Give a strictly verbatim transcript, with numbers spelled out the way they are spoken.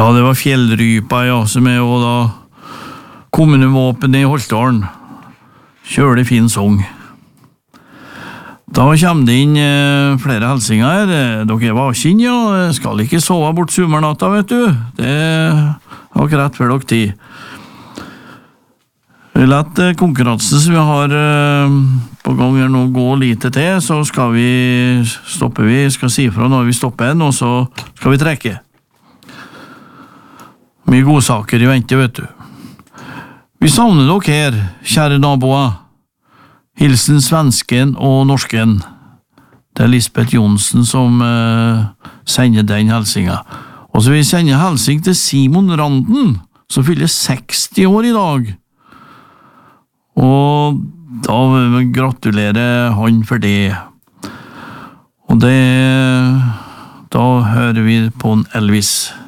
Ja, det var fjellrypa, ja, som er jo da kommunevåpen i Holtålen. Kjølig fin sang. Da kommer det inn eh, flere helsinger her. Dere var kinn, ja. Skal ikke sove bort sommernatta, vet du. Det er akkurat før dere tid. Vi lett eh, konkurransen som vi har eh, på gang her nå gå lite til, så skal vi stoppe vi, skal si fra når vi stopper en, og så skal vi trekke. Mye godsaker i vente, vet du. Vi savner dere her, kjære naboer. Hilsen svensken og norsken. Det er Lisbeth Jonsen som eh, sender den helsinga. Og så vil vi sende helsing til Simon Randen, som fyller seksti år i dag. Og da gratulerer han for det. Og det, da hører vi på en Elvis.